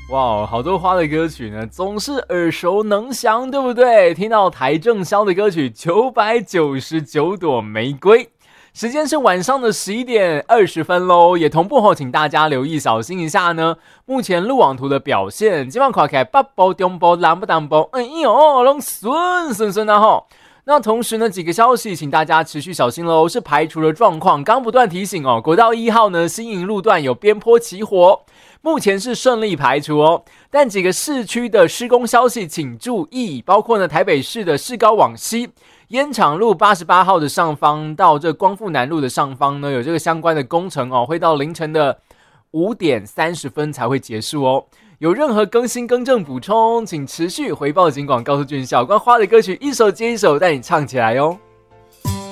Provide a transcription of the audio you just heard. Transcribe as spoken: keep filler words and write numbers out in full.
哇，好多花的歌曲呢，总是耳熟能详，对不对？听到邰正宵的歌曲《九百九十九朵玫瑰》，时间是晚上的十一点二十分喽，也同步后，请大家留意小心一下呢。目前路网图的表现，今晚看起来北部、中部、南部、东部，哎呦，拢顺顺顺啊吼。那同时呢，几个消息，请大家持续小心喽。是排除了状况，刚不断提醒哦，国道一号呢，新营路段有边坡起火。目前是顺利排除哦，但几个市区的施工消息请注意，包括呢台北市的市高往西、烟厂路八十八号的上方到这光复南路的上方呢，有这个相关的工程哦，会到凌晨的五点三十分才会结束哦。有任何更新、更正、补充，请持续回报警广告诉军校。关花的歌曲一首接一首带你唱起来哦。